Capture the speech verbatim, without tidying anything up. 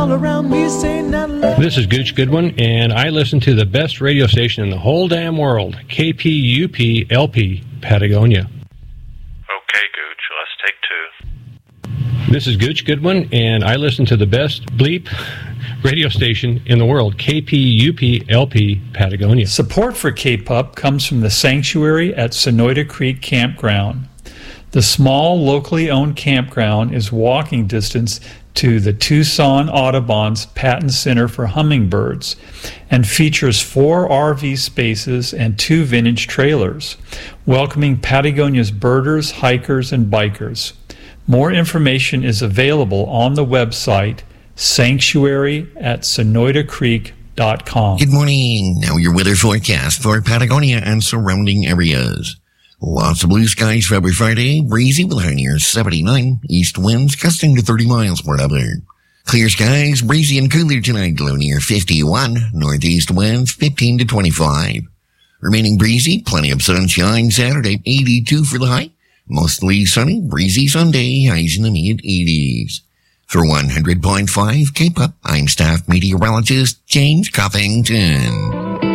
all around me say not love. This is Gooch Goodwin, and I listen to the best radio station in the whole damn world, K P U P L P, Patagonia. Okay, Gooch, let's take two. This is Gooch Goodwin, and I listen to the best bleep radio station in the world, K P U P L P, Patagonia. Support for K-Pup comes from the Sanctuary at Sonoyta Creek Campground. The small, locally owned campground is walking distance to the Tucson Audubon's Patton Center for Hummingbirds and features four R V spaces and two vintage trailers, welcoming Patagonia's birders, hikers, and bikers. More information is available on the website sanctuary at sonoyta creek dot com. Good morning. Now your weather forecast for Patagonia and surrounding areas. Lots of blue skies for every Friday. Breezy with a high near seventy-nine. East winds gusting to thirty miles per hour. Clear skies, breezy and cooler tonight. Low near fifty-one. Northeast winds fifteen to twenty-five. Remaining breezy, plenty of sunshine Saturday. eighty-two for the high. Mostly sunny, breezy Sunday. Highs in the mid-eighties. For one hundred point five K-Pop, I'm staff meteorologist James Coffington.